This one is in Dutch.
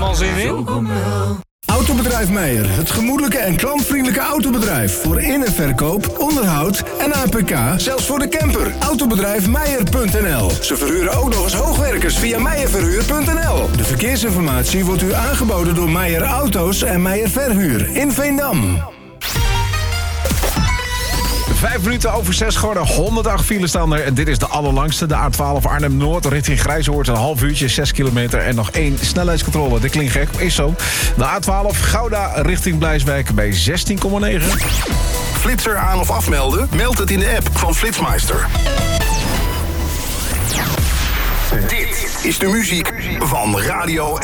Helemaal zin in? Autobedrijf Meijer, het gemoedelijke en klantvriendelijke autobedrijf. Voor in- en verkoop, onderhoud en APK, zelfs voor de camper. Autobedrijf Meijer.nl. Ze verhuren ook nog eens hoogwerkers via meijerverhuur.nl. De verkeersinformatie wordt u aangeboden door Meijer Auto's en Meijer Verhuur in Veendam. 5 minuten over 6 geworden, 108 files staan er. En dit is de allerlangste, de A12 Arnhem-Noord richting Grijzoord. Een half uurtje, 6 kilometer en nog 1 snelheidscontrole. Dat klinkt gek, is zo. De A12 Gouda richting Blijswijk bij 16,9. Flitser aan of afmelden? Meld het in de app van Flitsmeister. Dit is de muziek van Radio